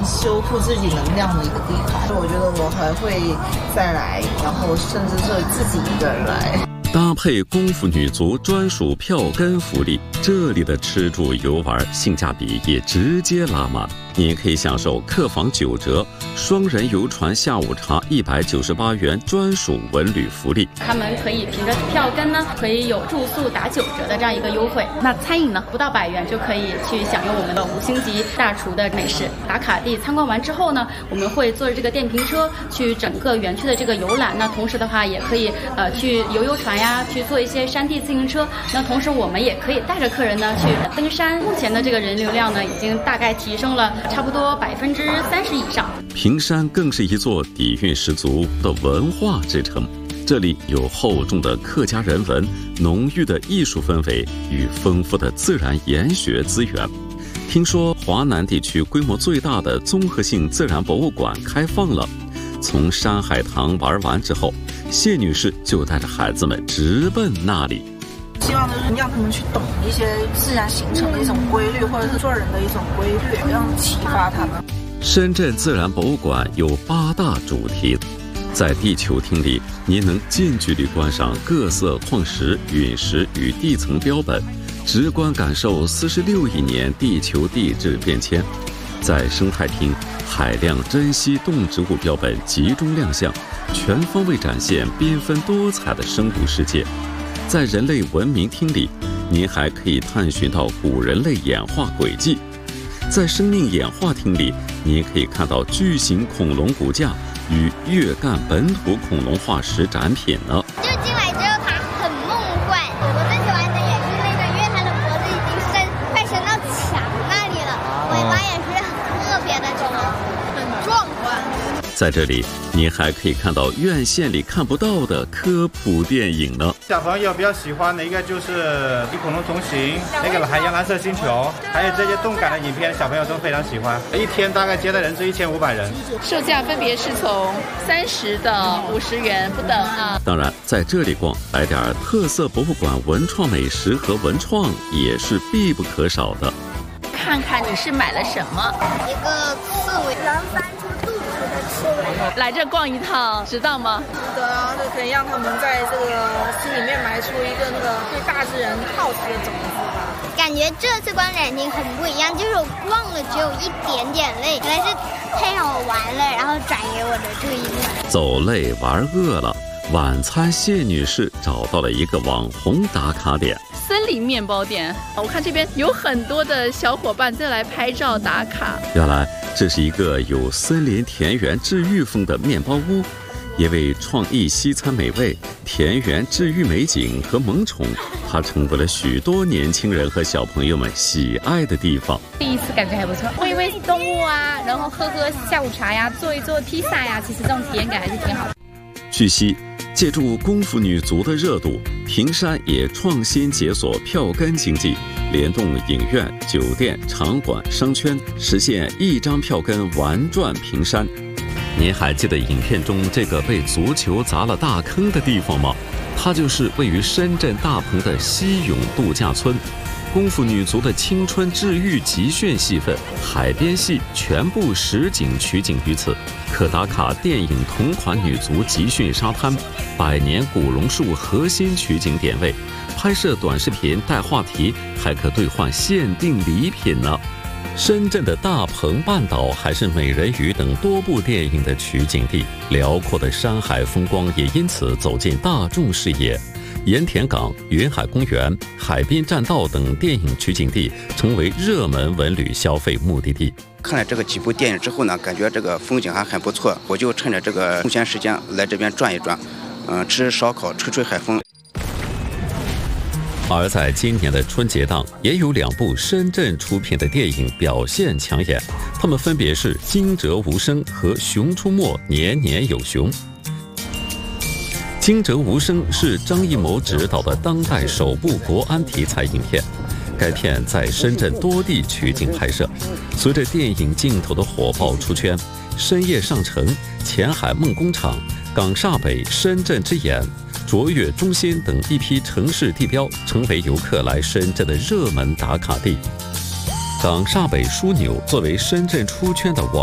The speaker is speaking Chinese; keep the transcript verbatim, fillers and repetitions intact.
修复自己能量的一个地方。我觉得我还会再来，然后甚至是自己一个人来。 搭配功夫女足专属票根福利，这里的吃住游玩性价比也直接拉满。你也可以享受客房九折、双人游船下午茶一百九十八元专属文旅福利。 他们可以凭着票根呢，可以有住宿打九折的这样一个优惠。那餐饮呢，不到百元就可以去享用我们的五星级大厨的美食。打卡地参观完之后呢，我们会坐着这个电瓶车去整个园区的这个游览。那同时的话，也可以呃去游游船呀，去做一些山地自行车。那同时我们也可以带着客人呢去登山。目前的这个人流量呢，已经大概提升了差不多百分之三十以上。 平山更是一座底蕴十足的文化之城，这里有厚重的客家人文、浓郁的艺术氛围与丰富的自然研学资源。听说华南地区规模最大的综合性自然博物馆开放了，从山海堂玩完之后，谢女士就带着孩子们直奔那里。 希望就是让他们去懂一些自然形成的一种规律，或者是做人的一种规律，让启发他们。 深圳自然博物馆有八大主题，在地球厅里，您能近距离观赏各色矿石、陨石与地层标本，直观感受四十六亿年地球地质变迁。在生态厅，海量珍稀动植物标本集中亮相，全方位展现缤纷多彩的生物世界。在人类文明厅里，您还可以探寻到古人类演化轨迹。在生命演化厅里，您可以看到巨型恐龙骨架与月干本土恐龙化石展品呢。 就进来之后，它很梦幻。我最喜欢的也是那个，因为它的脖子已经伸快伸到墙那里了，尾巴也是特别的长，很壮观。 在这里，你还可以看到院线里看不到的科普电影呢。 小朋友比较喜欢的一个就是《与恐龙同行》，那个海洋蓝色星球，还有这些动感的影片，小朋友都非常喜欢。一天大概接待人次一千五百人， 售价分别是从三十到五十元不等啊。 当然，在这里逛，来点特色博物馆文创美食和文创也是必不可少的。 看看你是买了什么？ 一个刺猬能翻出肚子的刺猬。 来这逛一趟，值当吗？ 值得啊，就可以让他们在这个心里面埋出一个那个对大自然好奇的种子吧。 感觉这次观展厅很不一样，就是我逛了只有一点点累，原来是太好玩了，然后转移我的注意力。 走累玩饿了，晚餐谢女士找到了一个网红打卡点。 森林面包店，我看这边有很多的小伙伴在来拍照打卡。 原来这是一个有森林田园治愈风的面包屋，也为创意西餐美味、田园治愈美景和萌宠，它成为了许多年轻人和小朋友们喜爱的地方。 第一次感觉还不错，喂喂动物啊，然后喝喝下午茶呀，做一做披萨呀，其实这种体验感还是挺好的。 据悉，借助功夫女足的热度，平山也创新解锁票根经济，联动影院、酒店、场馆、商圈，实现一张票根玩转平山。您还记得影片中这个被足球砸了大坑的地方吗？它就是位于深圳大鹏的西涌度假村。功夫女足的青春治愈集训戏份、海边戏全部实景取景于此，可打卡电影同款女足集训沙滩、百年古榕树核心取景点位，拍摄短视频带话题，还可兑换限定礼品呢。深圳的大鹏半岛还是美人鱼等多部电影的取景地，辽阔的山海风光也因此走进大众视野。盐田港、云海公园、海滨栈道等电影取景地成为热门文旅消费目的地。 看了这个几部电影之后呢，感觉这个风景还很不错，我就趁着这个空闲时间来这边转一转，嗯、呃，吃烧烤，吹吹海风。 而在今年的春节档，也有两部深圳出品的电影表现抢眼，它们分别是《惊蛰无声》和《熊出没年年有熊》。《惊蛰无声》是张艺谋执导的当代首部国安题材影片，该片在深圳多地取景拍摄。随着电影镜头的火爆出圈，深夜上城、前海梦工厂、港厦北、深圳之眼、卓越中心等一批城市地标成为游客来深圳的热门打卡地。港厦北枢纽作为深圳出圈的网